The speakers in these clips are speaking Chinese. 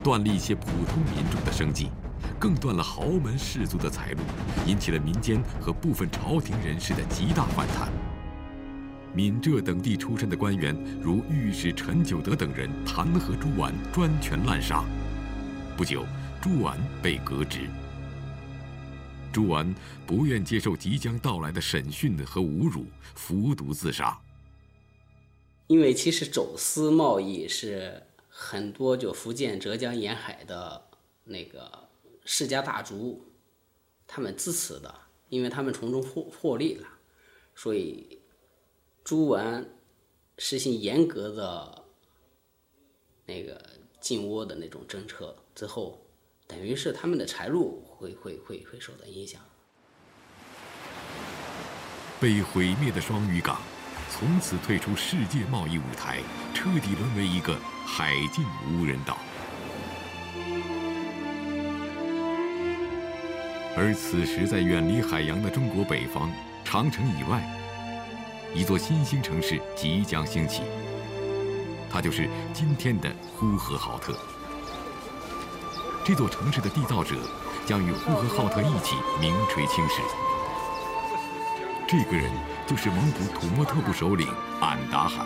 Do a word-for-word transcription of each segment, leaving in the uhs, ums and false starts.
断了一些普通民众的生计，更断了豪门士族的财路，引起了民间和部分朝廷人士的极大反弹。闽浙等地出身的官员，如御史陈九德等人弹劾朱绾，专权滥杀。不久，朱绾被革职。朱绾不愿接受即将到来的审讯和侮辱，服毒自杀。 因为其实走私贸易是很多就福建、浙江沿海的那个世家大族，他们支持的，因为他们从中获获利了，所以朱绾实行严格的那个禁倭的那种政策之后，等于是他们的财路会会会会受到影响。 被毁灭的双屿港，从此退出世界贸易舞台，彻底沦为一个海禁无人岛。而此时，在远离海洋的中国北方，长城以外，一座新兴城市即将兴起，它就是今天的呼和浩特。这座城市的缔造者将与呼和浩特一起名垂青史。这个人就是蒙古土默特部首领俺答汗。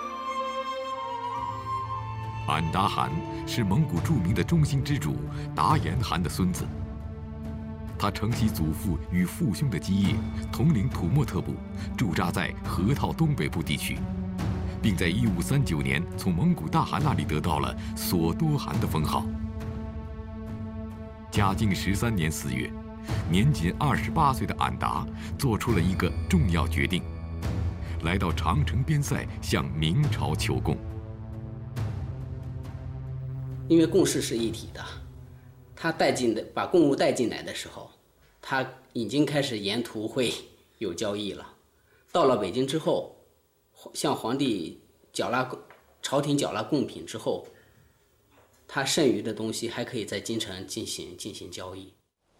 俺答汗是蒙古著名的中兴之主达延汗的孙子。他承袭祖父与父兄的基业，统领土默特部，驻扎在河套东北部地区，并在一五三九年从蒙古大汗那里得到了索多汗的封号。嘉靖十三年四月，年仅二十八岁的俺答做出了一个重要决定，来到长城边塞向明朝求贡。 因为贡事是一体的，他带进的把贡物带进来的时候，他已经开始沿途会有交易了。到了北京之后，向皇帝缴纳朝廷缴纳贡品之后，他剩余的东西还可以在京城进行进行交易。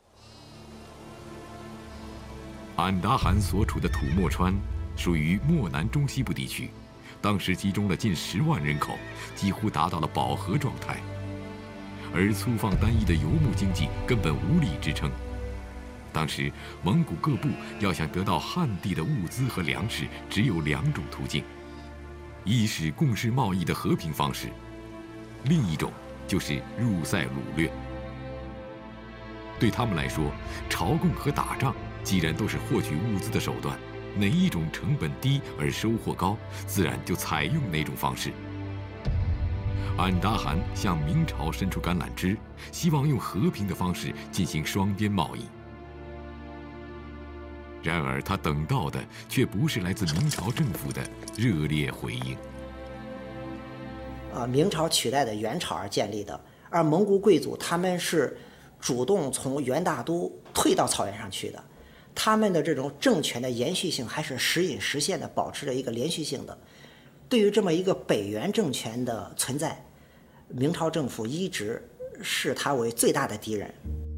俺答汗所处的土默川属于漠南中西部地区，当时集中了近十万人口，几乎达到了饱和状态。而粗放单一的游牧经济根本无力支撑。当时蒙古各部要想得到汉地的物资和粮食，只有两种途径：一是共事贸易的和平方式，另一种就是入塞掳掠。对他们来说，朝贡和打仗既然都是获取物资的手段，哪一种成本低而收获高，自然就采用哪种方式。俺答汗向明朝伸出橄榄枝，希望用和平的方式进行双边贸易。然而，他等到的却不是来自明朝政府的热烈回应。 呃，明朝取代的元朝而建立的，而蒙古贵族他们是主动从元大都退到草原上去的，他们的这种政权的延续性还是时隐时现的，保持着一个连续性的。对于这么一个北元政权的存在，明朝政府一直视它为最大的敌人。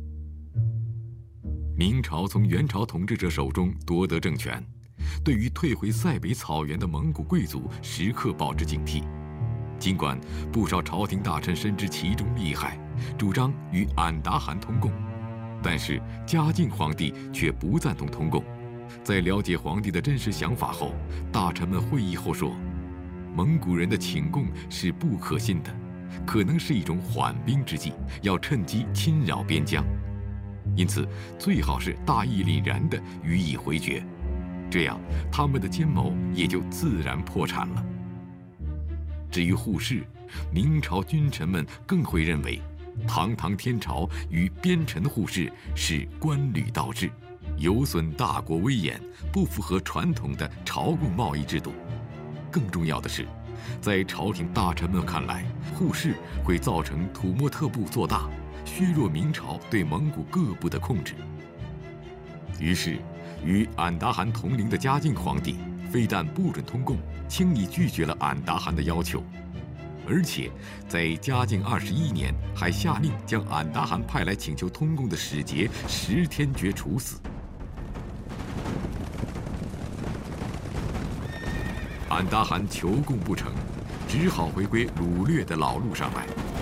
明朝从元朝统治者手中夺得政权，对于退回塞北草原的蒙古贵族时刻保持警惕。尽管不少朝廷大臣深知其中利害，主张与俺答汗通贡，但是嘉靖皇帝却不赞同通贡。在了解皇帝的真实想法后，大臣们会议后说，蒙古人的请贡是不可信的，可能是一种缓兵之计，要趁机侵扰边疆，因此最好是大义凛然地予以回绝，这样他们的奸谋也就自然破产了。至于护市，明朝君臣们更会认为，堂堂天朝与边臣护市是官旅倒置，有损大国威严，不符合传统的朝贡贸易制度。更重要的是，在朝廷大臣们看来，护市会造成土默特部做大，削弱明朝对蒙古各部的控制。于是，与俺答汗同龄的嘉靖皇帝非但不准通贡，轻易拒绝了俺答汗的要求，而且在嘉靖二十一年还下令将俺答汗派来请求通贡的使节十天决处死。俺答汗求贡不成，只好回归掳掠的老路上来。